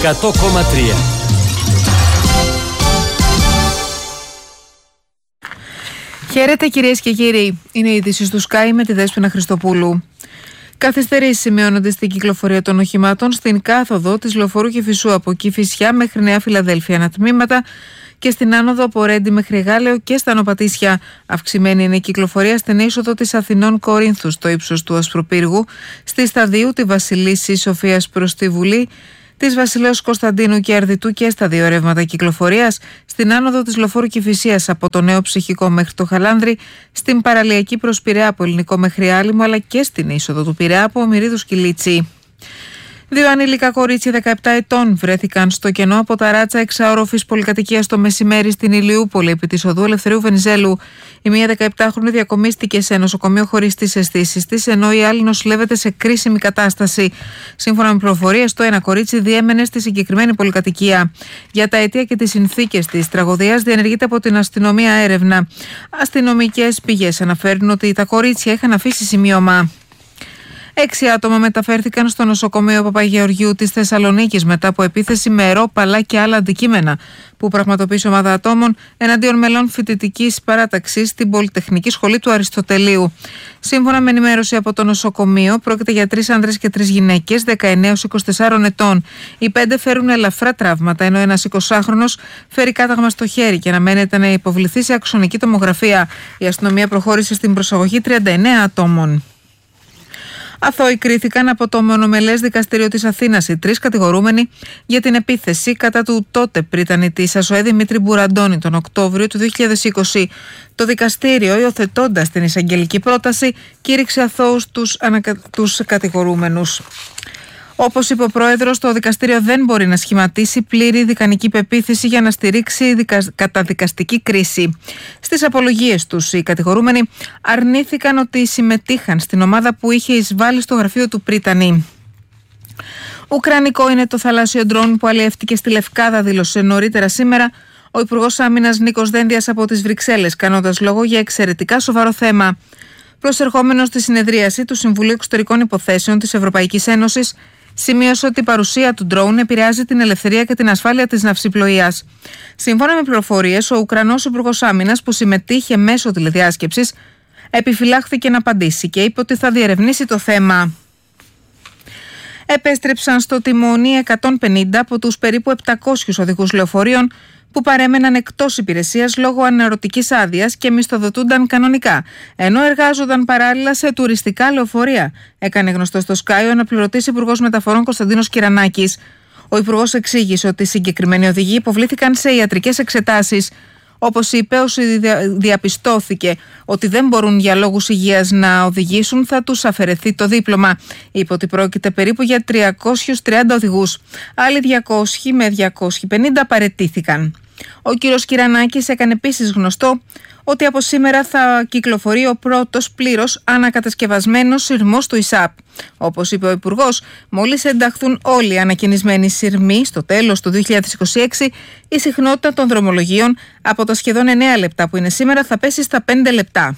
100,3. Χαίρετε κυρίες και κύριοι. Είναι η είδηση του Sky με τη Δέσποινα Χριστοπούλου. Καθυστερήσεις σημειώνονται στην κυκλοφορία των οχημάτων στην κάθοδο της λεωφορείου Κηφισού από Κηφισιά μέχρι Νέα Φιλαδέλφια ανατμήματα και στην άνοδο από Ρέντι μέχρι Γάλεο και στα Νοπατήσια. Αυξημένη είναι η κυκλοφορία στην είσοδο της Αθηνών Κορίνθου στο ύψος του Ασπροπύργου, στη Σταδίου τη Βασιλίσσης Σοφίας προς τη Βουλή, της Βασιλέως Κωνσταντίνου και Αρδιτού και στα δύο ρεύματα κυκλοφορίας, στην άνοδο της λεωφόρου Κηφισίας από το Νέο Ψυχικό μέχρι το Χαλάνδρη, στην παραλιακή προς Πειραιά από Ελληνικό μέχρι Άλυμο, αλλά και στην είσοδο του Πειραιά από Μυρίδου Σκυλίτσι. Δύο ανήλικα κορίτσια 17 ετών βρέθηκαν στο κενό από τα ράτσα εξαόροφης πολυκατοικίας το μεσημέρι στην Ηλιούπολη επί της οδού Ελευθερίου Βενιζέλου. Η μία 17χρονη διακομίστηκε σε νοσοκομείο χωρίς τις αισθήσεις της, ενώ η άλλη νοσηλεύεται σε κρίσιμη κατάσταση. Σύμφωνα με πληροφορίες, το ένα κορίτσι διέμενε στη συγκεκριμένη πολυκατοικία. Για τα αιτία και τις συνθήκες της τραγωδίας διενεργείται από την αστυνομία έρευνα. Αστυνομικές πηγές αναφέρουν ότι τα κορίτσια είχαν αφήσει σημείωμα. 6 άτομα μεταφέρθηκαν στο νοσοκομείο Παπαγεωργίου της Θεσσαλονίκης μετά από επίθεση με ρόπαλα και άλλα αντικείμενα που πραγματοποίησε ομάδα ατόμων εναντίον μελών φοιτητικής παράταξης στην Πολυτεχνική Σχολή του Αριστοτελείου. Σύμφωνα με ενημέρωση από το νοσοκομείο, πρόκειται για 3 άνδρες και 3 γυναίκες 19-24 ετών. Οι 5 φέρουν ελαφρά τραύματα, ενώ ένας 20χρονος φέρει κάταγμα στο χέρι και αναμένεται να υποβληθεί σε αξονική τομογραφία. Η αστυνομία προχώρησε στην προσαγωγή 39 ατόμων. Αθώοι κρίθηκαν από το μονομελές δικαστήριο της Αθήνας οι 3 κατηγορούμενοι για την επίθεση κατά του τότε πρίτανη ΑΣΟΕ Δημήτρη Μπουραντώνη τον Οκτώβριο του 2020. Το δικαστήριο, υιοθετώντας την εισαγγελική πρόταση, κήρυξε αθώους τους κατηγορούμενους. Όπως είπε ο πρόεδρος, το δικαστήριο δεν μπορεί να σχηματίσει πλήρη δικανική πεποίθηση για να στηρίξει καταδικαστική κρίση. Στις απολογίες τους, οι κατηγορούμενοι αρνήθηκαν ότι συμμετείχαν στην ομάδα που είχε εισβάλει στο γραφείο του πρίτανη. Ουκρανικό είναι το θαλάσσιο ντρόουν που αλλιεύτηκε στη Λευκάδα, δήλωσε νωρίτερα σήμερα ο Υπουργός Άμυνας Νίκος Δένδιας από τις Βρυξέλλες, κάνοντας λόγο για εξαιρετικά σοβαρό θέμα. Προσερχόμενος στη συνεδρίαση του Συμβουλίου Εξωτερικών Υποθέσεων της Ευρωπαϊκής Ένωσης, σημείωσε ότι η παρουσία του ντρόουν επηρεάζει την ελευθερία και την ασφάλεια της ναυσιπλοείας. Σύμφωνα με πληροφορίες, ο Ουκρανός Υπουργός Άμυνας, που συμμετείχε μέσω τηλεδιάσκεψης, επιφυλάχθηκε να απαντήσει και είπε ότι θα διερευνήσει το θέμα. Επέστρεψαν στο τιμόνι 150 από τους περίπου 700 οδηγούς λεωφορείων που παρέμεναν εκτός υπηρεσίας λόγω αναρωτικής άδειας και μισθοδοτούνταν κανονικά, ενώ εργάζονταν παράλληλα σε τουριστικά λεωφορεία, έκανε γνωστό στο Sky ο αναπληρωτής Υπουργός Μεταφορών Κωνσταντίνος Κυρανάκης. Ο Υπουργός εξήγησε ότι οι συγκεκριμένοι οδηγοί υποβλήθηκαν σε ιατρικές εξετάσεις. Όπως είπε, όσοι διαπιστώθηκε ότι δεν μπορούν για λόγους υγείας να οδηγήσουν, θα τους αφαιρεθεί το δίπλωμα. Είπε ότι πρόκειται περίπου για 330 οδηγούς. Άλλοι 200 με 250 παραιτήθηκαν. Ο κύριος Κυρανάκης έκανε επίσης γνωστό ότι από σήμερα θα κυκλοφορεί ο πρώτος πλήρως ανακατασκευασμένος σειρμός του ΙΣΑΠ. Όπως είπε ο Υπουργός, μόλις ενταχθούν όλοι οι ανακαινισμένοι σειρμοί στο τέλος του 2026, η συχνότητα των δρομολογίων από τα σχεδόν 9 λεπτά που είναι σήμερα θα πέσει στα 5 λεπτά.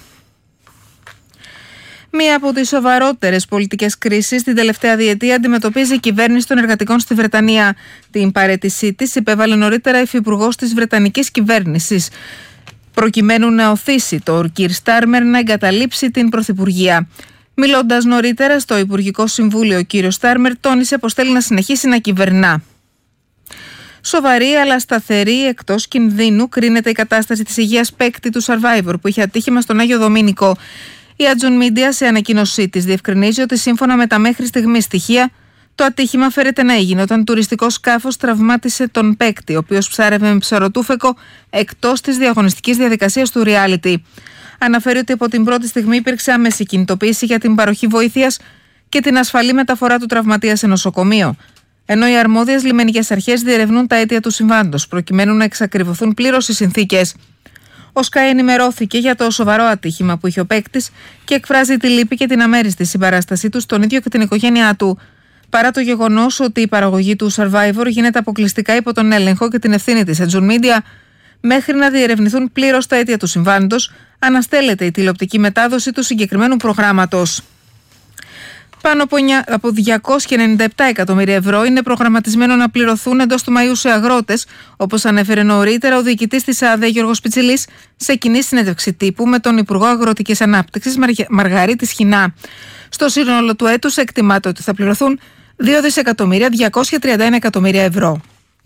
Μία από τις σοβαρότερες πολιτικές κρίσεις την τελευταία διετία αντιμετωπίζει η κυβέρνηση των εργατικών στη Βρετανία. Την παραίτησή της υπέβαλε νωρίτερα υφυπουργός της Βρετανικής κυβέρνησης, προκειμένου να οθήσει τον Κιρ Στάρμερ να εγκαταλείψει την Πρωθυπουργία. Μιλώντας νωρίτερα στο Υπουργικό Συμβούλιο, ο κύριος Στάρμερ τόνισε πως θέλει να συνεχίσει να κυβερνά. Σοβαρή αλλά σταθερή εκτός κινδύνου κρίνεται η κατάσταση της υγείας παίκτη του Survivor που είχε ατύχημα στον Άγιο Δομήνικο. Η Adjon Media σε ανακοίνωσή της διευκρινίζει ότι σύμφωνα με τα μέχρι στιγμής στοιχεία, το ατύχημα φέρεται να έγινε όταν τουριστικό σκάφος τραυμάτισε τον παίκτη, ο οποίος ψάρευε με ψαροτούφεκο εκτός της διαγωνιστικής διαδικασίας του reality. Αναφέρει ότι από την πρώτη στιγμή υπήρξε άμεση κινητοποίηση για την παροχή βοήθειας και την ασφαλή μεταφορά του τραυματία σε νοσοκομείο. Ενώ οι αρμόδιες λιμενικές αρχές διερευνούν τα αίτια του συμβάντος, προκειμένου να εξακριβωθούν πλήρως οι συνθήκες. Ο Sky ενημερώθηκε για το σοβαρό ατύχημα που είχε ο παίκτης και εκφράζει τη λύπη και την αμέριστη συμπαράστασή του στον ίδιο και την οικογένειά του. Παρά το γεγονός ότι η παραγωγή του Survivor γίνεται αποκλειστικά υπό τον έλεγχο και την ευθύνη της Adjon Media, μέχρι να διερευνηθούν πλήρως τα αίτια του συμβάντος, αναστέλλεται η τηλεοπτική μετάδοση του συγκεκριμένου προγράμματος. Πάνω από 297 εκατομμύρια ευρώ είναι προγραμματισμένο να πληρωθούν εντός του Μαΐου σε αγρότες, όπως ανέφερε νωρίτερα ο διοικητής της ΑΔΕ Γιώργος Πιτσιλής σε κοινή συνέντευξη τύπου με τον Υπουργό Αγροτικής Ανάπτυξης Μαργαρίτη Σχοινά. Στο σύνολο του έτους εκτιμάται ότι θα πληρωθούν 2.231 εκατομμύρια ευρώ.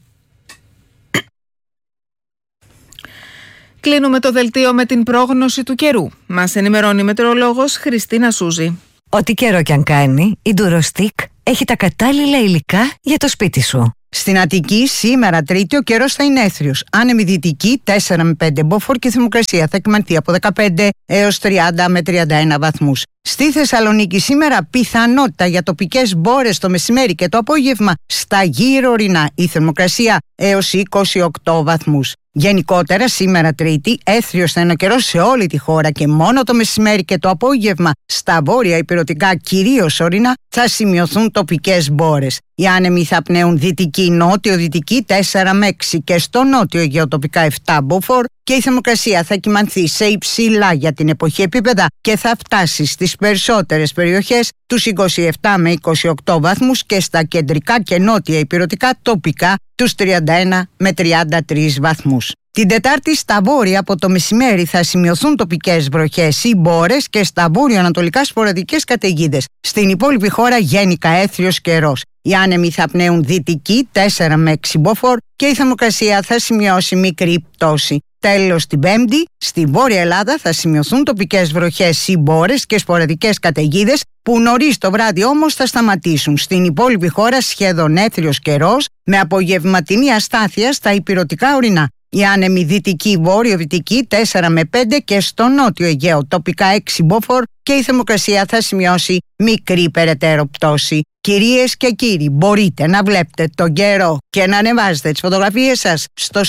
Κλείνουμε το δελτίο με την πρόγνωση του καιρού. Μας ενημερώνει η μετεωρολόγος Χριστίνα Σούζη. Ό,τι καιρό κι αν κάνει, η Durostick έχει τα κατάλληλα υλικά για το σπίτι σου. Στην Αττική, σήμερα Τρίτη, ο καιρός θα είναι έθριος. Άνεμη δυτική 4 με 5 μποφόρ και η θερμοκρασία θα κυμανθεί από 15 έως 30 με 31 βαθμούς. Στη Θεσσαλονίκη, σήμερα πιθανότητα για τοπικές μπόρες το μεσημέρι και το απόγευμα στα γύρω ορεινά. Η θερμοκρασία έως 28 βαθμούς. Γενικότερα, σήμερα Τρίτη, έθριος θα είναι ο καιρός σε όλη τη χώρα και μόνο το μεσημέρι και το απόγευμα στα βόρεια ηπειρωτικά, κυρίως ορεινά, θα σημειωθούν τοπικές μπόρες. Οι άνεμοι θα πνέουν δυτική-νότιο-δυτική 4 με 6 και στο νότιο Αιγαίο τοπικά 7 μποφόρ και η θερμοκρασία θα κυμανθεί σε υψηλά για την εποχή επίπεδα και θα φτάσει στις περισσότερες περιοχές τους 27 με 28 βαθμούς και στα κεντρικά και νότια ηπειρωτικά τοπικά τους 31 με 33 βαθμούς. Την Τετάρτη στα βόρεια από το μεσημέρι θα σημειωθούν τοπικές βροχές ή μπόρες και στα βόρειο-ανατολικά σποραδικές καταιγίδες. Στην υπόλοιπη χώρα γενικά έθριος καιρός. Οι άνεμοι θα πνέουν δυτική 4 με 6 μποφόρ και η θερμοκρασία θα σημειώσει μικρή πτώση. Τέλος, την Πέμπτη, στη Βόρεια Ελλάδα θα σημειωθούν τοπικές βροχές ή μπόρες και σποραδικές καταιγίδες που νωρίς το βράδυ όμως θα σταματήσουν. Στην υπόλοιπη χώρα σχεδόν έθριος καιρός με απογευματινή αστάθεια στα ηπειρωτικά ορεινά. Οι άνεμοι δυτική, βόρειο-δυτική 4 με 5 και στο νότιο Αιγαίο τοπικά 6 μποφόρ και η θερμοκρασία θα σημειώσει μικρή περαιτέρω πτώση. Κυρίες και κύριοι, μπορείτε να βλέπετε τον καιρό και να ανεβάζετε τις φωτογραφίες σας στο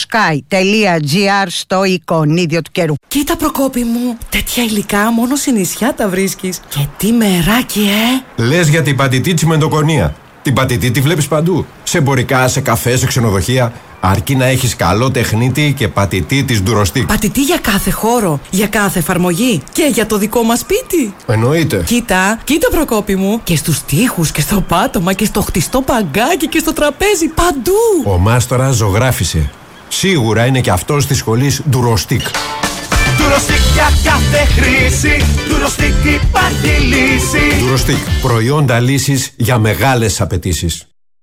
sky.gr στο εικονίδιο του καιρού. Κοίτα Προκόπη μου, τέτοια υλικά μόνο σε νησιά τα βρίσκεις. Και τι μεράκι, Λες για την πατητή τσιμεντοκονία. Την πατητή τη βλέπεις παντού. Σε εμπορικά, σε καφέ, σε ξενοδοχεία. Αρκεί να έχεις καλό τεχνίτη και πατητή της Durostick. Πατητή για κάθε χώρο, για κάθε εφαρμογή και για το δικό μας σπίτι. Εννοείται. Κοίτα Προκόπη μου. Και στους τοίχους και στο πάτωμα και στο χτιστό παγκάκι και στο τραπέζι, παντού. Ο μάστορας ζωγράφισε. Σίγουρα είναι και αυτός της σχολής Durostick. Durostick για κάθε χρήση. Durostick υπάρχει λύση. Durostick. Προϊόντα λύσης για μεγάλες απαιτήσεις.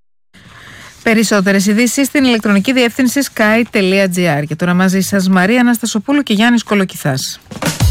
Περισσότερες ειδήσεις στην ηλεκτρονική διεύθυνση sky.gr. Και τώρα μαζί σας Μαρία Αναστασοπούλου και Γιάννης Κολοκυθάς.